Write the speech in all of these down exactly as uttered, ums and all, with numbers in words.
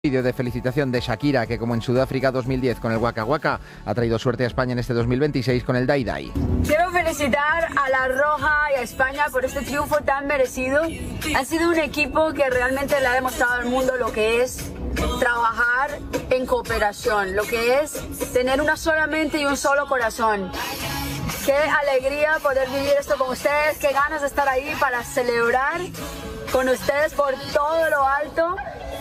Vídeo de felicitación de Shakira, que como en Sudáfrica dos mil diez con el Waka Waka, ha traído suerte a España en este dos mil veintiséis con el Dai Dai. Quiero felicitar a La Roja y a España por este triunfo tan merecido. Han sido un equipo que realmente le ha demostrado al mundo lo que es trabajar en cooperación, lo que es tener una sola mente y un solo corazón. Qué alegría poder vivir esto con ustedes, qué ganas de estar ahí para celebrar con ustedes por todo lo alto.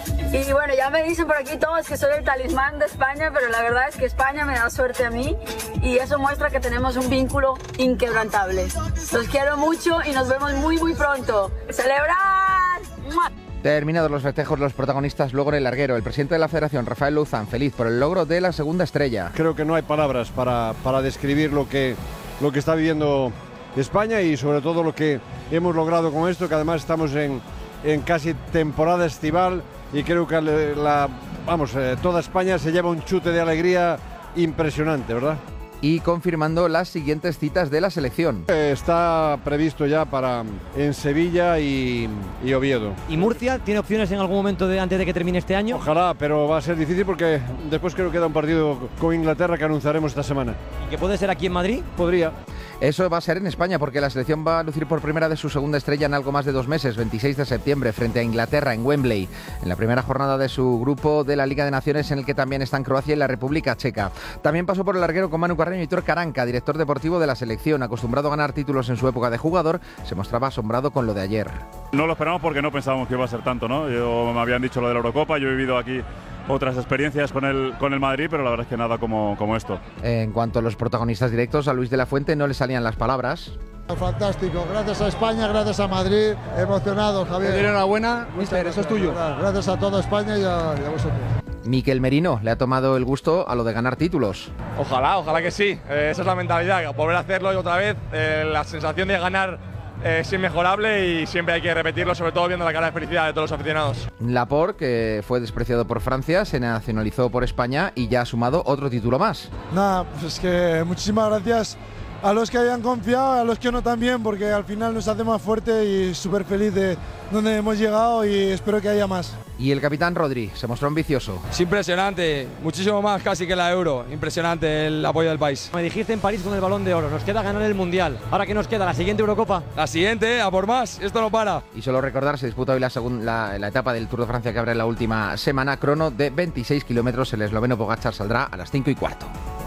Y bueno, ya me dicen por aquí todos que soy el talismán de España, pero la verdad es que España me da suerte a mí y eso muestra que tenemos un vínculo inquebrantable. Los quiero mucho y nos vemos muy muy pronto. ¡Celebrar! ¡Mua! Terminados los festejos, los protagonistas luego en el larguero. El presidente de la Federación, Rafael Luzán, feliz por el logro de la segunda estrella. Creo que no hay palabras para, para describir lo que, lo que está viviendo España y sobre todo lo que hemos logrado con esto, que además estamos en, en casi temporada estival. Y creo que la, vamos, eh, toda España se lleva un chute de alegría impresionante, ¿verdad? Y confirmando las siguientes citas de la selección. Eh, está previsto ya para en Sevilla y, y Oviedo. ¿Y Murcia tiene opciones en algún momento de, antes de que termine este año? Ojalá, pero va a ser difícil porque después creo que queda un partido con Inglaterra que anunciaremos esta semana. ¿Y que puede ser aquí en Madrid? Podría. Eso va a ser en España porque la selección va a lucir por primera vez su segunda estrella en algo más de dos meses, veintiséis de septiembre, frente a Inglaterra en Wembley, en la primera jornada de su grupo de la Liga de Naciones, en el que también están Croacia y la República Checa. También pasó por el larguero con Manu Carreño y Hitor Caranca, director deportivo de la selección. Acostumbrado a ganar títulos en su época de jugador, se mostraba asombrado con lo de ayer. No lo esperamos porque no pensábamos que iba a ser tanto, ¿no? Yo, me habían dicho lo de la Eurocopa, yo he vivido aquí otras experiencias con el, con el Madrid, pero la verdad es que nada como, como esto. En cuanto a los protagonistas directos, a Luis de la Fuente no le salían las palabras. Fantástico, gracias a España, gracias a Madrid, emocionado, Javier. Enhorabuena, mister, eso es tuyo. Gracias a toda España y a, y a vosotros. Mikel Merino le ha tomado el gusto a lo de ganar títulos. Ojalá, ojalá que sí, eh, esa es la mentalidad, volver a hacerlo y otra vez, eh, la sensación de ganar Eh, es inmejorable y siempre hay que repetirlo, sobre todo viendo la cara de felicidad de todos los aficionados. Laporte, que fue despreciado por Francia, se nacionalizó por España y ya ha sumado otro título más. Nada, pues es que muchísimas gracias a los que hayan confiado, a los que no también, porque al final nos hace más fuerte y súper feliz de donde hemos llegado y espero que haya más. Y el capitán Rodri se mostró ambicioso. Es impresionante, muchísimo más casi que la Euro, impresionante el apoyo del país. Me dijiste en París con el Balón de Oro, nos queda ganar el Mundial. ¿Ahora qué nos queda? ¿La siguiente Eurocopa? La siguiente, a por más, esto no para. Y solo recordar, se disputa hoy la, segunda, la, la etapa del Tour de Francia que abre la última semana, crono de veintiséis kilómetros, el esloveno Pogačar saldrá a las cinco y cuarto.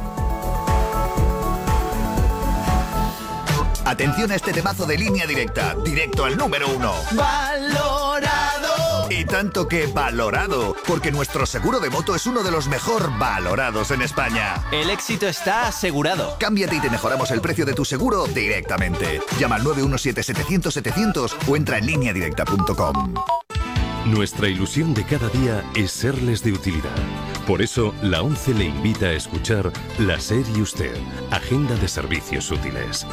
Atención a este temazo de Línea Directa, directo al número uno. ¡Valorado! Y tanto que valorado, porque nuestro seguro de moto es uno de los mejor valorados en España. El éxito está asegurado. Cámbiate y te mejoramos el precio de tu seguro directamente. Llama al nueve uno siete setecientos setecientos o entra en línea directa punto com. Nuestra ilusión de cada día es serles de utilidad. Por eso, la ONCE le invita a escuchar La SER y Usted, Agenda de Servicios Útiles.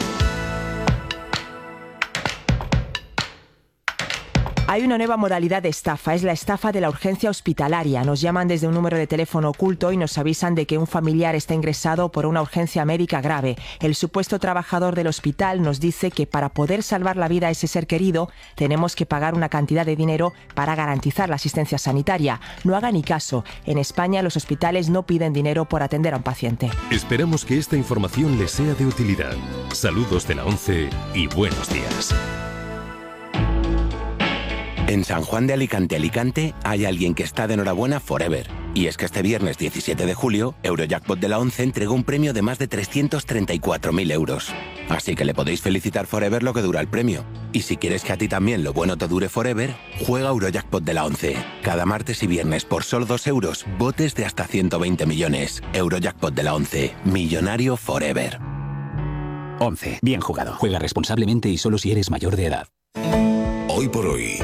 Hay una nueva modalidad de estafa, es la estafa de la urgencia hospitalaria. Nos llaman desde un número de teléfono oculto y nos avisan de que un familiar está ingresado por una urgencia médica grave. El supuesto trabajador del hospital nos dice que para poder salvar la vida a ese ser querido tenemos que pagar una cantidad de dinero para garantizar la asistencia sanitaria. No haga ni caso. En España los hospitales no piden dinero por atender a un paciente. Esperamos que esta información les sea de utilidad. Saludos de la ONCE y buenos días. En San Juan de Alicante, Alicante, hay alguien que está de enhorabuena forever. Y es que este viernes diecisiete de julio, Eurojackpot de la ONCE entregó un premio de más de trescientos treinta y cuatro mil euros. Así que le podéis felicitar forever lo que dura el premio. Y si quieres que a ti también lo bueno te dure forever, juega Eurojackpot de la ONCE. Cada martes y viernes por solo dos euros, botes de hasta ciento veinte millones. Eurojackpot de la ONCE. Millonario forever. ONCE. Bien jugado. Juega responsablemente y solo si eres mayor de edad. Hoy por hoy.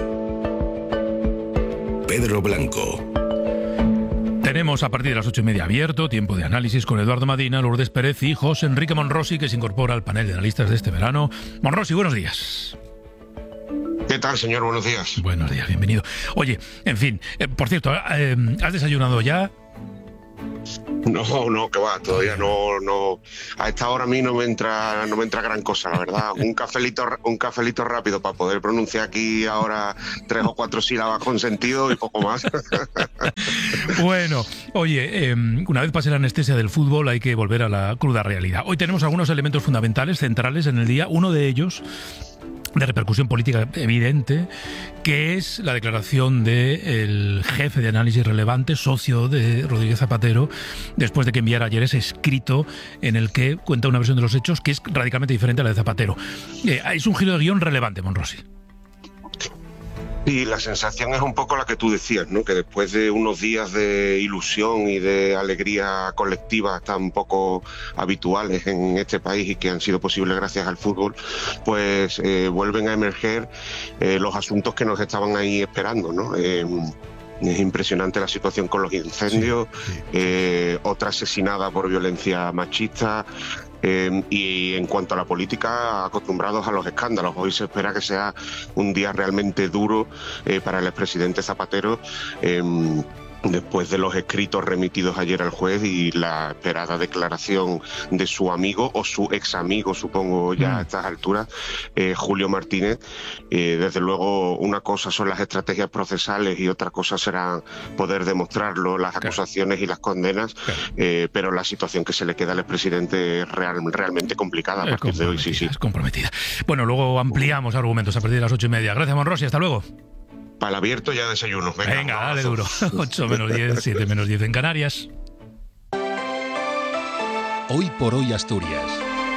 Pedro Blanco. Tenemos a partir de las ocho y media abierto tiempo de análisis con Eduardo Madina, Lourdes Pérez y José Enrique Monrosi, que se incorpora al panel de analistas de este verano. Monrosi, buenos días. ¿Qué tal, señor? Buenos días. Buenos días, bienvenido. Oye, en fin, eh, por cierto, eh, ¿has desayunado ya? No, no, que va, todavía no, no. A esta hora a mí no me entra, no me entra gran cosa, la verdad. Un cafelito, un cafelito rápido para poder pronunciar aquí ahora tres o cuatro sílabas con sentido y poco más. Bueno, oye, eh, una vez pase la anestesia del fútbol hay que volver a la cruda realidad. Hoy tenemos algunos elementos fundamentales, centrales en el día. Uno de ellos, de repercusión política evidente, que es la declaración del jefe de análisis relevante, socio de Rodríguez Zapatero, después de que enviara ayer ese escrito en el que cuenta una versión de los hechos que es radicalmente diferente a la de Zapatero. Eh, es un giro de guión relevante, Monrosi. Y la sensación es un poco la que tú decías, ¿no? Que después de unos días de ilusión y de alegría colectiva tan poco habituales en este país y que han sido posibles gracias al fútbol, pues eh, vuelven a emerger eh, los asuntos que nos estaban ahí esperando, ¿no? Eh, Es impresionante la situación con los incendios, sí, sí. Eh, otra asesinada por violencia machista. Eh, y en cuanto a la política, acostumbrados a los escándalos. Hoy se espera que sea un día realmente duro eh, para el expresidente Zapatero, eh, después de los escritos remitidos ayer al juez y la esperada declaración de su amigo o su ex amigo, supongo ya a estas alturas, eh, Julio Martínez. Eh, desde luego, una cosa son las estrategias procesales y otra cosa será poder demostrarlo, las acusaciones y las condenas, eh, pero la situación que se le queda al expresidente es real, realmente complicada a partir de hoy. Sí, sí. Es comprometida. Bueno, luego ampliamos argumentos a partir de las ocho y media. Gracias, Monrosi. Hasta luego. Para el abierto ya desayuno. Venga, Venga dale duro. ocho menos diez, siete menos diez en Canarias. Hoy por hoy Asturias.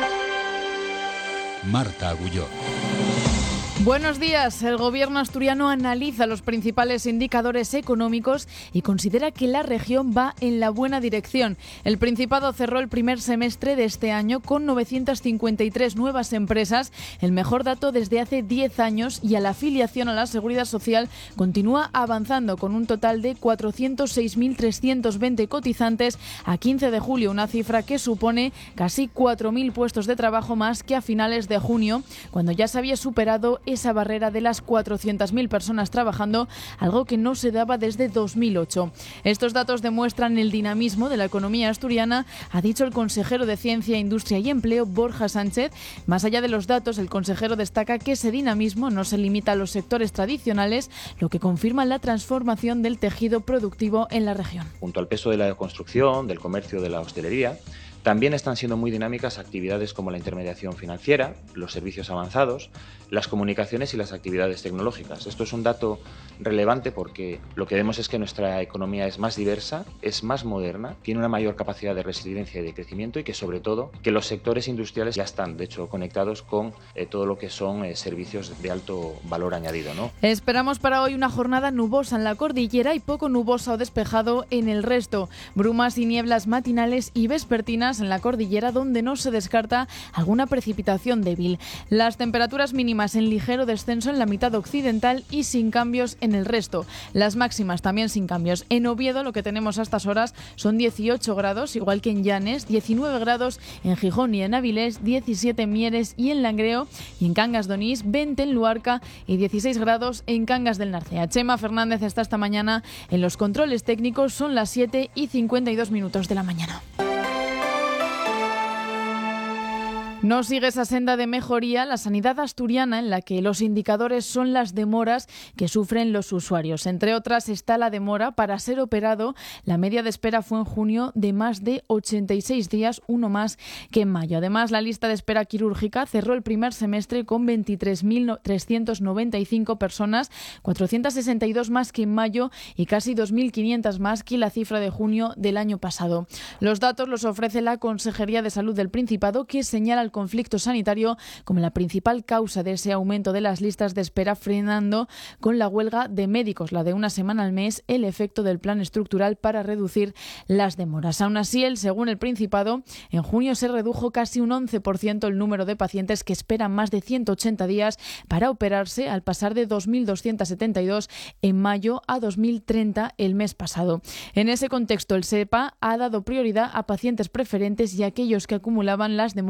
Marta Agulló. Buenos días. El gobierno asturiano analiza los principales indicadores económicos y considera que la región va en la buena dirección. El Principado cerró el primer semestre de este año con novecientas cincuenta y tres nuevas empresas, el mejor dato desde hace diez años, y a la afiliación a la Seguridad Social continúa avanzando con un total de cuatrocientos seis mil trescientos veinte cotizantes a quince de julio, una cifra que supone casi cuatro mil puestos de trabajo más que a finales de junio, cuando ya se había superado esa barrera de las cuatrocientas mil personas trabajando, algo que no se daba desde dos mil ocho. Estos datos demuestran el dinamismo de la economía asturiana, ha dicho el consejero de Ciencia, Industria y Empleo, Borja Sánchez. Más allá de los datos, el consejero destaca que ese dinamismo no se limita a los sectores tradicionales, lo que confirma la transformación del tejido productivo en la región. Junto al peso de la construcción, del comercio, de la hostelería, también están siendo muy dinámicas actividades como la intermediación financiera, los servicios avanzados, las comunicaciones y las actividades tecnológicas. Esto es un dato relevante porque lo que vemos es que nuestra economía es más diversa, es más moderna, tiene una mayor capacidad de resiliencia y de crecimiento, y que sobre todo que los sectores industriales ya están, de hecho, conectados con eh, todo lo que son eh, servicios de alto valor añadido, ¿no? Esperamos para hoy una jornada nubosa en la cordillera y poco nubosa o despejado en el resto. Brumas y nieblas matinales y vespertinas en la cordillera, donde no se descarta alguna precipitación débil. Las temperaturas mínimas en ligero descenso en la mitad occidental y sin cambios en el resto. Las máximas también sin cambios. En Oviedo lo que tenemos a estas horas son dieciocho grados, igual que en Llanes, diecinueve grados en Gijón y en Avilés, diecisiete en Mieres y en Langreo, y en Cangas de Onís, veinte en Luarca y dieciséis grados en Cangas del Narcea. Chema Fernández está esta mañana en los controles técnicos. Son las siete y cincuenta y dos minutos de la mañana. No sigue esa senda de mejoría la sanidad asturiana, en la que los indicadores son las demoras que sufren los usuarios. Entre otras está la demora para ser operado. La media de espera fue en junio de más de ochenta y seis días, uno más que en mayo. Además, la lista de espera quirúrgica cerró el primer semestre con veintitrés mil trescientas noventa y cinco personas, cuatrocientas sesenta y dos más que en mayo y casi dos mil quinientas más que la cifra de junio del año pasado. Los datos los ofrece la Consejería de Salud del Principado, que señala el conflicto sanitario como la principal causa de ese aumento de las listas de espera, frenando con la huelga de médicos, la de una semana al mes, el efecto del plan estructural para reducir las demoras. Aún así, el, según el Principado, en junio se redujo casi un once por ciento el número de pacientes que esperan más de ciento ochenta días para operarse, al pasar de dos mil doscientos setenta y dos en mayo a dos mil treinta el mes pasado. En ese contexto, el SEPA ha dado prioridad a pacientes preferentes y a aquellos que acumulaban las demoras más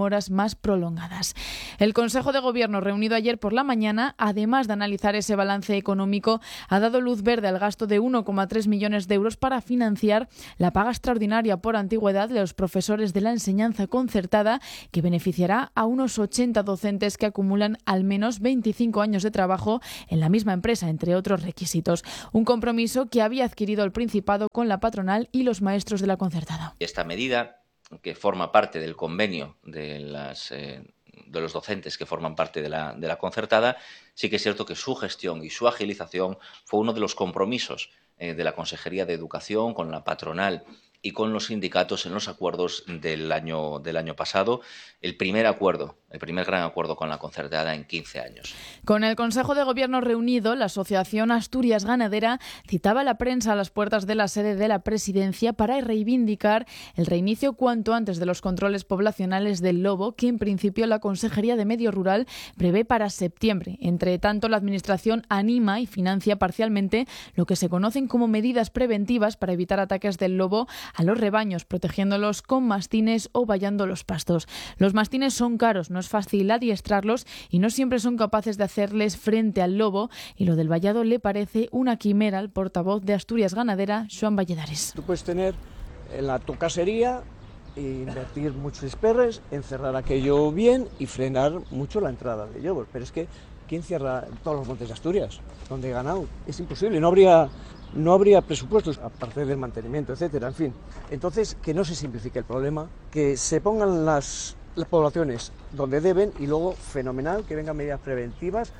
más prolongadas. El Consejo de Gobierno, reunido ayer por la mañana, además de analizar ese balance económico, ha dado luz verde al gasto de uno coma tres millones de euros para financiar la paga extraordinaria por antigüedad de los profesores de la enseñanza concertada, que beneficiará a unos ochenta docentes que acumulan al menos veinticinco años de trabajo en la misma empresa, entre otros requisitos. Un compromiso que había adquirido el Principado con la patronal y los maestros de la concertada. Esta medida, que forma parte del convenio de las eh, de los docentes que forman parte de la, de la concertada, sí que es cierto que su gestión y su agilización fue uno de los compromisos eh, de la Consejería de Educación con la patronal y con los sindicatos en los acuerdos del año, del año pasado, el primer acuerdo, el primer gran acuerdo con la concertada en quince años. Con el Consejo de Gobierno reunido, la Asociación Asturias Ganadera citaba a la prensa a las puertas de la sede de la Presidencia para reivindicar el reinicio cuanto antes de los controles poblacionales del lobo, que en principio la Consejería de Medio Rural prevé para septiembre. Entre tanto, la Administración anima y financia parcialmente lo que se conocen como medidas preventivas para evitar ataques del lobo a los rebaños, protegiéndolos con mastines o vallando los pastos. Los mastines son caros, no es fácil adiestrarlos y no siempre son capaces de hacerles frente al lobo, y lo del vallado le parece una quimera al portavoz de Asturias Ganadera, Joan Valladares. Tú puedes tener en la tu casería, invertir muchos perres, encerrar aquello bien y frenar mucho la entrada de lobos, pero es que ¿quién cierra todos los montes de Asturias donde he ganado? Es imposible, no habría... No habría presupuestos, aparte del mantenimiento, etcétera, en fin. Entonces, que no se simplifique el problema, que se pongan las, las poblaciones donde deben y luego, fenomenal, que vengan medidas preventivas.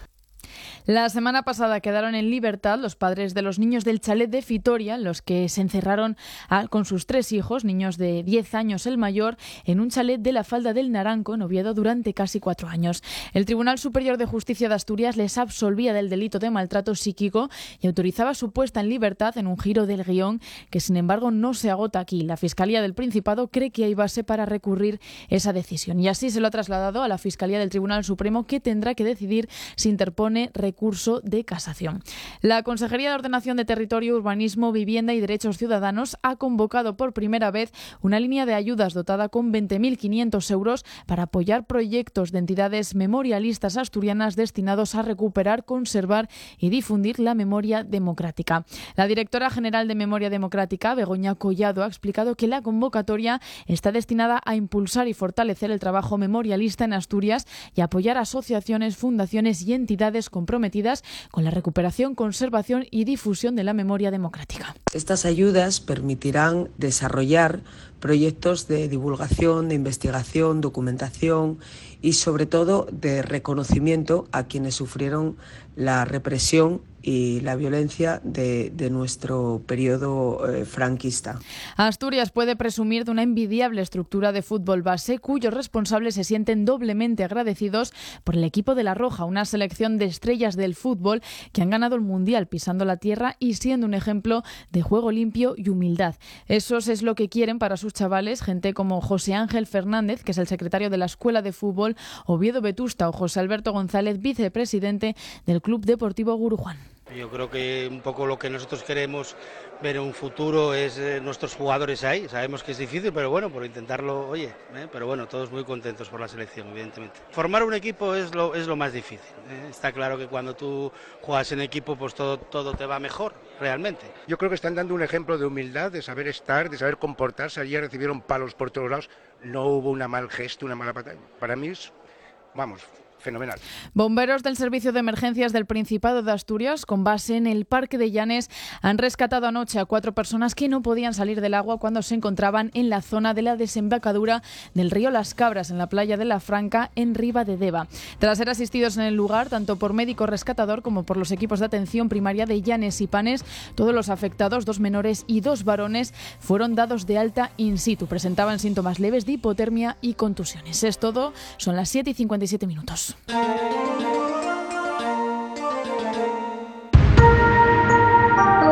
La semana pasada quedaron en libertad los padres de los niños del chalet de Fitoria, los que se encerraron a, con sus tres hijos, niños de diez años el mayor, en un chalet de la Falda del Naranco, en Oviedo, durante casi cuatro años. El Tribunal Superior de Justicia de Asturias les absolvía del delito de maltrato psíquico y autorizaba su puesta en libertad en un giro del guión que, sin embargo, no se agota aquí. La Fiscalía del Principado cree que hay base para recurrir esa decisión y así se lo ha trasladado a la Fiscalía del Tribunal Supremo, que tendrá que decidir si interpone recurso de casación. La Consejería de Ordenación de Territorio, Urbanismo, Vivienda y Derechos Ciudadanos ha convocado por primera vez una línea de ayudas dotada con veinte mil quinientos euros para apoyar proyectos de entidades memorialistas asturianas destinados a recuperar, conservar y difundir la memoria democrática. La directora general de Memoria Democrática, Begoña Collado, ha explicado que la convocatoria está destinada a impulsar y fortalecer el trabajo memorialista en Asturias y a apoyar asociaciones, fundaciones y entidades comprometidas con la recuperación, conservación y difusión de la memoria democrática. Estas ayudas permitirán desarrollar proyectos de divulgación, de investigación, documentación y sobre todo de reconocimiento a quienes sufrieron la represión y la violencia de, de nuestro periodo eh, franquista. Asturias puede presumir de una envidiable estructura de fútbol base cuyos responsables se sienten doblemente agradecidos por el equipo de La Roja, una selección de estrellas del fútbol que han ganado el Mundial pisando la tierra y siendo un ejemplo de juego limpio y humildad. Eso es lo que quieren para sus chavales, gente como José Ángel Fernández, que es el secretario de la Escuela de Fútbol Oviedo Vetusta, o José Alberto González, vicepresidente del Club Deportivo Gurujuan. Yo creo que un poco lo que nosotros queremos ver en un futuro es eh, nuestros jugadores ahí. Sabemos que es difícil, pero bueno, por intentarlo, oye, eh, pero bueno, todos muy contentos por la selección, evidentemente. Formar un equipo es lo, es lo más difícil. Eh. Está claro que cuando tú juegas en equipo, pues todo, todo te va mejor, realmente. Yo creo que están dando un ejemplo de humildad, de saber estar, de saber comportarse. Ayer recibieron palos por todos lados, no hubo una mal gesto, una mala batalla. Para mí es, vamos, fenomenal. Bomberos del Servicio de Emergencias del Principado de Asturias, con base en el Parque de Llanes, han rescatado anoche a cuatro personas que no podían salir del agua cuando se encontraban en la zona de la desembocadura del río Las Cabras, en la playa de La Franca, en Ribadedeva. Tras ser asistidos en el lugar, tanto por médico rescatador como por los equipos de atención primaria de Llanes y Panes, todos los afectados, dos menores y dos varones, fueron dados de alta in situ. Presentaban síntomas leves de hipotermia y contusiones. Es todo, son las siete y cincuenta y siete minutos.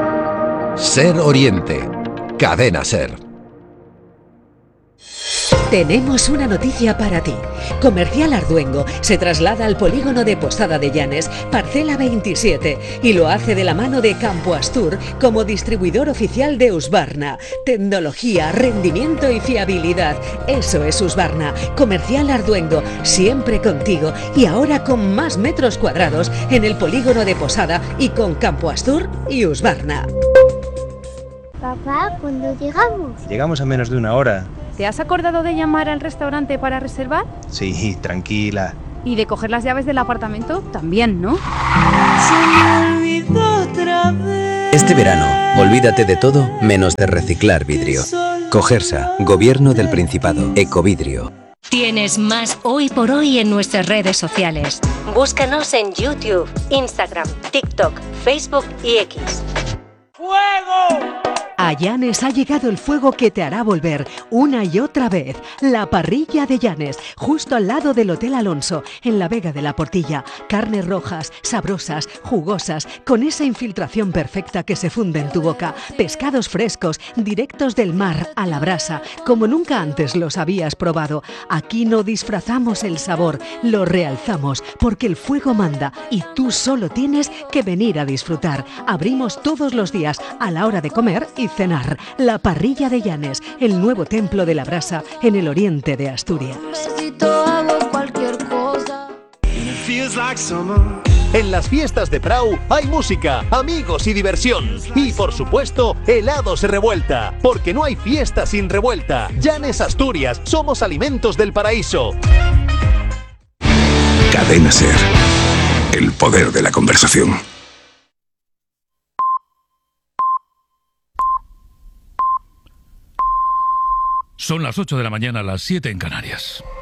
Ser Oriente, Cadena Ser. Tenemos una noticia para ti. Comercial Arduengo se traslada al polígono de Posada de Llanes, parcela veintisiete, y lo hace de la mano de Campo Astur como distribuidor oficial de Husqvarna. Tecnología, rendimiento y fiabilidad. Eso es Husqvarna. Comercial Arduengo, siempre contigo y ahora con más metros cuadrados en el polígono de Posada y con Campo Astur y Husqvarna. Papá, ¿cuándo llegamos? Llegamos a menos de una hora. ¿Te has acordado de llamar al restaurante para reservar? Sí, tranquila. ¿Y de coger las llaves del apartamento? También, ¿no? Este verano, olvídate de todo menos de reciclar vidrio. Cogersa, Gobierno del Principado, Ecovidrio. Tienes más Hoy por Hoy en nuestras redes sociales. Búscanos en YouTube, Instagram, TikTok, Facebook y X. ¡Fuego! A Llanes ha llegado el fuego que te hará volver una y otra vez. La Parrilla de Llanes, justo al lado del Hotel Alonso, en la Vega de la Portilla. Carnes rojas, sabrosas, jugosas, con esa infiltración perfecta que se funde en tu boca. Pescados frescos, directos del mar a la brasa, como nunca antes los habías probado. Aquí no disfrazamos el sabor, lo realzamos, porque el fuego manda y tú solo tienes que venir a disfrutar. Abrimos todos los días a la hora de comer y cenar. La Parrilla de Llanes, el nuevo templo de la brasa en el oriente de Asturias. En las fiestas de Prau hay música, amigos y diversión. Y por supuesto, helados revuelta. Porque no hay fiesta sin revuelta. Llanes Asturias, somos alimentos del paraíso. Cadena Ser. El poder de la conversación. Son las ocho de la mañana, las siete en Canarias.